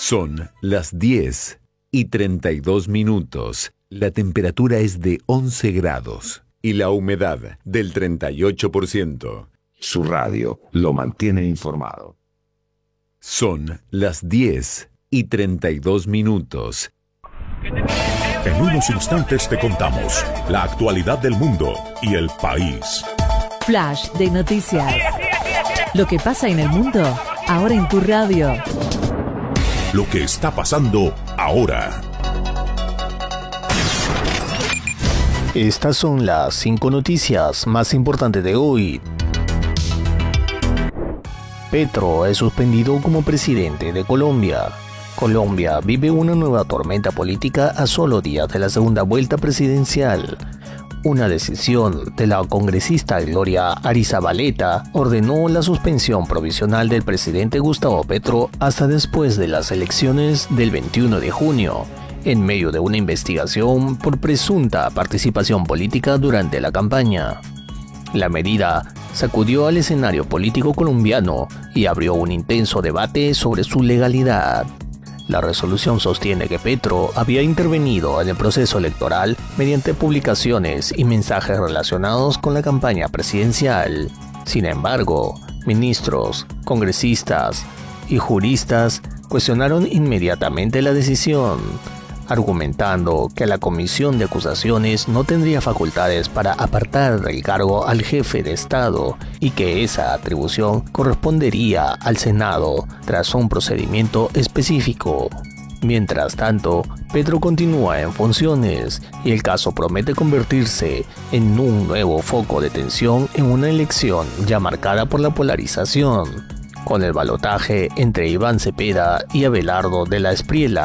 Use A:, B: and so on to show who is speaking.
A: Son las 10:32. La temperatura es de 11 grados y la humedad del 38%.
B: Su radio lo mantiene informado.
A: Son las 10:32.
C: En unos instantes te contamos la actualidad del mundo y el país.
D: Flash de noticias. Lo que pasa en el mundo, ahora en tu radio.
C: Lo que está pasando ahora.
E: Estas son las 5 noticias más importantes de hoy. Petro es suspendido como presidente de Colombia. Colombia vive una nueva tormenta política a solo días de la segunda vuelta presidencial. Una decisión de la congresista Gloria Arizabaleta ordenó la suspensión provisional del presidente Gustavo Petro hasta después de las elecciones del 21 de junio, en medio de una investigación por presunta participación política durante la campaña. La medida sacudió al escenario político colombiano y abrió un intenso debate sobre su legalidad. La resolución sostiene que Petro había intervenido en el proceso electoral mediante publicaciones y mensajes relacionados con la campaña presidencial. Sin embargo, ministros, congresistas y juristas cuestionaron inmediatamente la decisión, argumentando que la Comisión de Acusaciones no tendría facultades para apartar del cargo al jefe de Estado y que esa atribución correspondería al Senado tras un procedimiento específico. Mientras tanto, Petro continúa en funciones y el caso promete convertirse en un nuevo foco de tensión en una elección ya marcada por la polarización, con el balotaje entre Iván Cepeda y Abelardo de la Espriella